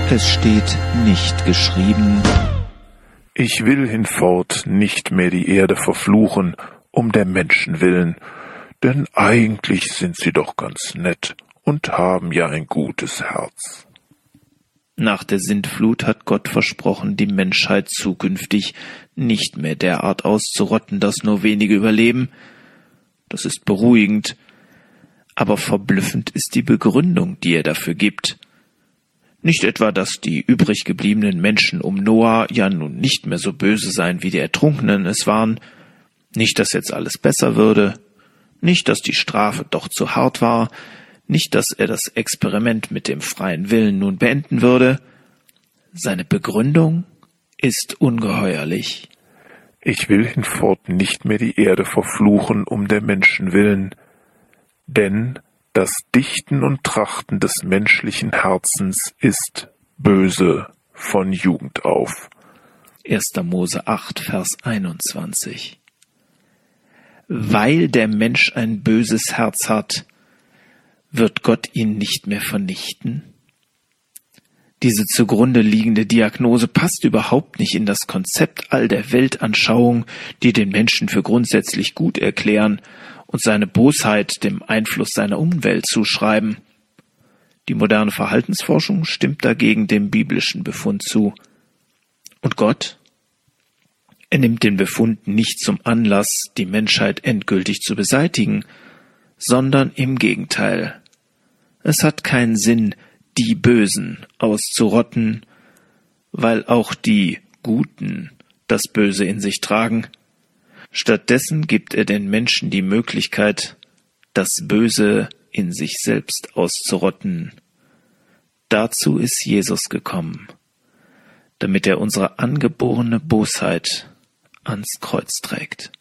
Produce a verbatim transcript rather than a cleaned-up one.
Es steht nicht geschrieben: Ich will hinfort nicht mehr die Erde verfluchen, um der Menschen willen, denn eigentlich sind sie doch ganz nett und haben ja ein gutes Herz. Nach der Sintflut hat Gott versprochen, die Menschheit zukünftig nicht mehr derart auszurotten, dass nur wenige überleben. Das ist beruhigend, aber verblüffend ist die Begründung, die er dafür gibt. Nicht etwa, dass die übrig gebliebenen Menschen um Noah ja nun nicht mehr so böse seien, wie die Ertrunkenen es waren, nicht, dass jetzt alles besser würde, nicht, dass die Strafe doch zu hart war, nicht, dass er das Experiment mit dem freien Willen nun beenden würde. Seine Begründung ist ungeheuerlich. Ich will hinfort nicht mehr die Erde verfluchen, um der Menschen willen, denn das Dichten und Trachten des menschlichen Herzens ist böse von Jugend auf. erster Mose acht, Vers einundzwanzig. Weil der Mensch ein böses Herz hat, wird Gott ihn nicht mehr vernichten? Diese zugrunde liegende Diagnose passt überhaupt nicht in das Konzept all der Weltanschauung, die den Menschen für grundsätzlich gut erklären und seine Bosheit dem Einfluss seiner Umwelt zuschreiben. Die moderne Verhaltensforschung stimmt dagegen dem biblischen Befund zu. Und Gott? Er nimmt den Befund nicht zum Anlass, die Menschheit endgültig zu beseitigen, sondern im Gegenteil. Es hat keinen Sinn, die Bösen auszurotten, weil auch die Guten das Böse in sich tragen. Stattdessen gibt er den Menschen die Möglichkeit, das Böse in sich selbst auszurotten. Dazu ist Jesus gekommen, damit er unsere angeborene Bosheit ans Kreuz trägt.